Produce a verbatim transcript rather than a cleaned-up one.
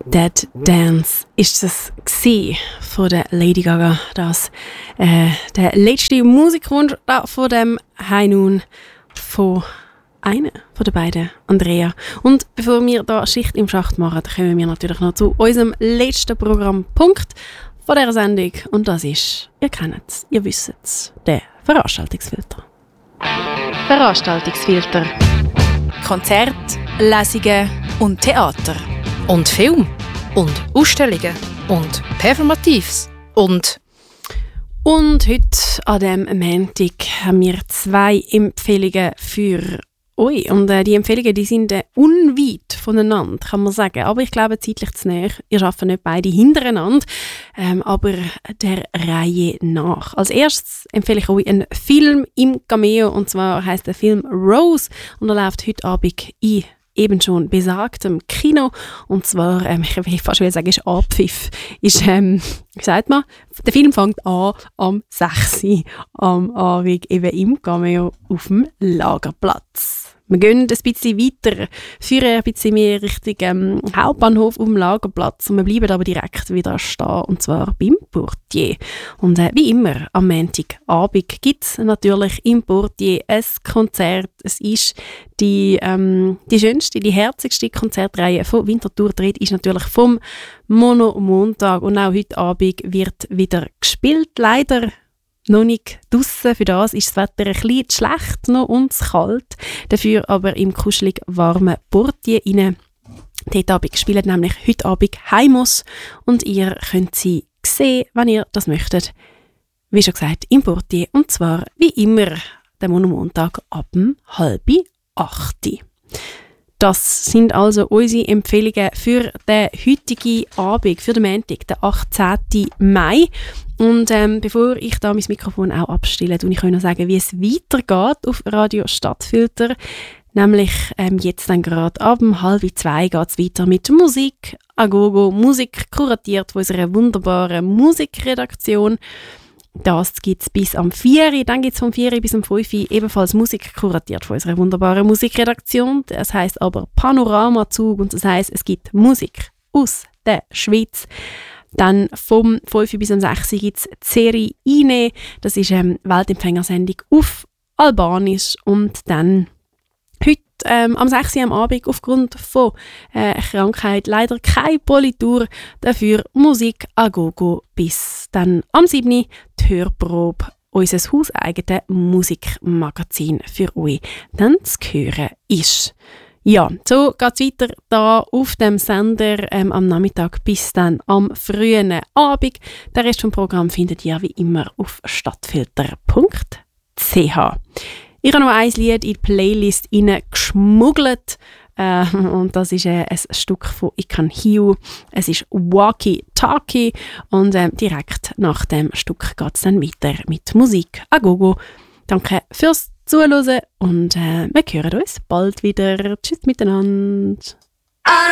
Dead Dance ist es gsi von der Lady Gaga, das äh, der letzte Musikwunsch da von dem Heinun von einer von den beiden, Andrea. Und bevor wir da Schicht im Schacht machen, kommen wir natürlich noch zu unserem letzten Programmpunkt von dieser Sendung. Und das ist, ihr kennt es, ihr wisst es, der Veranstaltungsfilter. Veranstaltungsfilter. Konzert, Lesungen und Theater. Und Film. Und Ausstellungen. Und Performatives. Und... Und heute an diesem Montag haben wir zwei Empfehlungen für euch. Und äh, die Empfehlungen die sind äh, unweit voneinander, kann man sagen. Aber ich glaube, zeitlich zu näher. Ihr arbeitet nicht beide hintereinander, ähm, aber der Reihe nach. Als erstes empfehle ich euch einen Film im Cameo. Und zwar heisst der Film Rose. Und er läuft heute Abend in eben schon besagtem Kino. Und zwar, ähm, ich will fast sagen, ist Abpfiff. Ist, ähm, wie sagt man? Der Film fängt an am sechs Uhr am Abend eben im Cameo auf dem Lagerplatz. Wir gehen ein bisschen weiter, führen ein bisschen mehr Richtung ähm, Hauptbahnhof auf dem Lagerplatz und wir bleiben aber direkt wieder stehen, und zwar beim Portier. Und äh, wie immer, am Montagabend gibt es natürlich im Portier ein Konzert. Es ist die, ähm, die schönste, die herzigste Konzertreihe von Winterthur dreht, ist natürlich vom Mono-Montag. Und auch heute Abend wird wieder gespielt, leider noch nicht draussen. Für das ist das Wetter ein bisschen schlecht noch und kalt. Dafür aber im kuschelig warmen Portier rein. Dort Abend spielen nämlich heute Abend Heimos und ihr könnt sie sehen, wenn ihr das möchtet. Wie schon gesagt, im Portier. Und zwar wie immer den Monomontag ab dem halb acht. Das sind also unsere Empfehlungen für den heutigen Abend, für den Montag, den achtzehnten Mai. Und ähm, bevor ich da mein Mikrofon auch abstelle, tue ich euch noch sagen, wie es weitergeht auf Radio Stadtfilter. Nämlich ähm, jetzt dann gerade ab um halb zwei geht es weiter mit Musik a gogo, Musik kuratiert von unserer wunderbaren Musikredaktion. Das gibt es bis am vier Uhr, dann gibt es vom vier Uhr bis am fünf Uhr ebenfalls Musik kuratiert von unserer wunderbaren Musikredaktion. Das heisst aber Panoramazug und das heisst, es gibt Musik aus der Schweiz. Dann vom fünf Uhr bis am sechs Uhr gibt es Serie Ine, das ist eine Weltempfängersendung auf Albanisch. Und dann heute ähm, am sechs Uhr am Abend aufgrund von äh, Krankheit leider keine Politur, dafür Musik a gogo bis dann am sieben Uhr die Hörprobe, unser hauseigenes Musikmagazin für euch dann zu hören ist. Ja, so geht es weiter da auf dem Sender ähm, am Nachmittag bis dann am frühen Abend. Den Rest vom Programm findet ihr wie immer auf stadtfilter punkt c h. Ich habe noch ein Lied in die Playlist geschmuggelt. Äh, und das ist äh, ein Stück von Ikan Hiu. Es ist Walkie Talkie. Und äh, direkt nach dem Stück geht es dann weiter mit Musik a gogo. Danke fürs Zuhören und äh, wir hören uns bald wieder. Tschüss miteinander.